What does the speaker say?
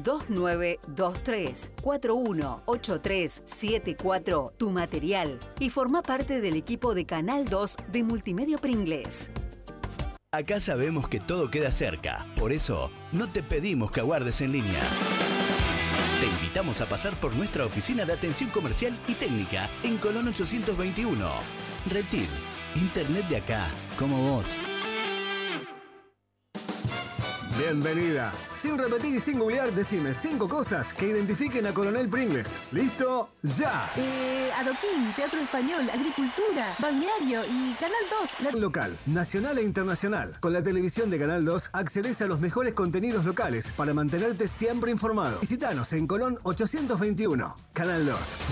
2923 418374 Tu Material y forma parte del equipo de Canal 2 de Multimedio Pringles. Acá sabemos que todo queda cerca, por eso no te pedimos que aguardes en línea. Te invitamos a pasar por nuestra oficina de atención comercial y técnica en Colón 821. Reptil, internet de acá, como vos. Bienvenida. Sin repetir y sin googlear, decime 5 cosas que identifiquen a Coronel Pringles. ¿Listo? ¡Ya! Adoquín, teatro español, agricultura, balneario y Canal 2. Local, nacional e internacional. Con la televisión de Canal 2 accedes a los mejores contenidos locales para mantenerte siempre informado. Visítanos en Colón 821. Canal 2.